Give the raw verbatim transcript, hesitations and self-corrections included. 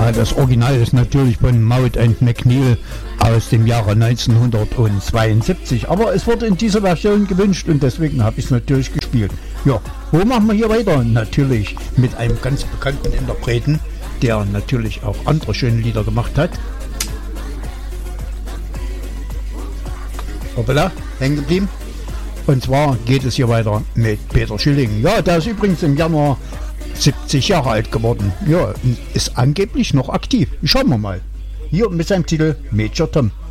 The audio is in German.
Ja, das Original ist natürlich von Maud and McNeil aus dem Jahre neunzehnhundertzweiundsiebzig. Aber es wurde in dieser Version gewünscht und deswegen habe ich es natürlich gespielt. Ja, wo machen wir hier weiter? Natürlich mit einem ganz bekannten Interpreten, der natürlich auch andere schöne Lieder gemacht hat. Hoppala, hängen geblieben. Und zwar geht es hier weiter mit Peter Schilling. Ja, der ist übrigens im Januar siebzig Jahre alt geworden. Ja, ist angeblich noch aktiv. Schauen wir mal. Hier mit seinem Titel Major Tom.